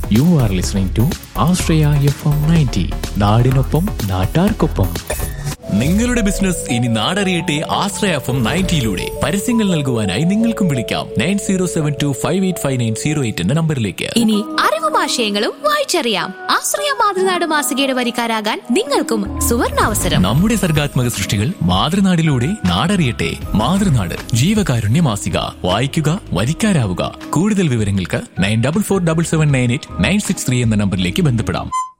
You are listening to Astraya FM 90. നാടിനൊപ്പം നാട്ടാർക്കൊപ്പം. നിങ്ങളുടെ ബിസിനസ് ഇനി നാടറിയട്ടെ ആശ്രയ FM 90യിലൂടെ. പരസ്യങ്ങൾ നൽകുവാനായി നിങ്ങൾക്കും വിളിക്കാം 9072585908 എന്ന നമ്പറിലേക്ക്. ഇനി അറിവും ആശയങ്ങളും വായിച്ചറിയാം. ആശ്രയ മാതൃനാട് മാസികയുടെ വരിക്കാരാകാൻ നിങ്ങൾക്കും സുവർണാവസരം. നമ്മുടെ സർഗാത്മക സൃഷ്ടികൾ മാതൃനാടിലൂടെ നാടറിയട്ടെ. മാതൃനാട് ജീവകാരുണ്യ മാസിക. വായിക്കുക, വരിക്കാരാവുക. കൂടുതൽ വിവരങ്ങൾക്ക് 9447798963 എന്ന നമ്പറിലേക്ക് ബന്ധപ്പെടാം.